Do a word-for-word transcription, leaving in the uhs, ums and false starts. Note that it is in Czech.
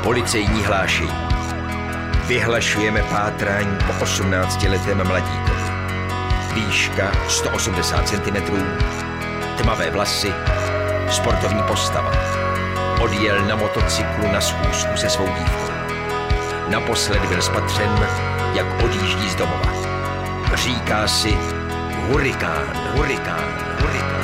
Policejní hlášení. Vyhlašujeme pátrání po osmnáctiletém mladíkovi. Výška sto osmdesát centimetrů, tmavé vlasy, sportovní postava. Odjel na motocyklu na schůzku se svou dívkou. Naposled byl spatřen, jak odjíždí z domova. Říká si hurikán, hurikán, hurikán.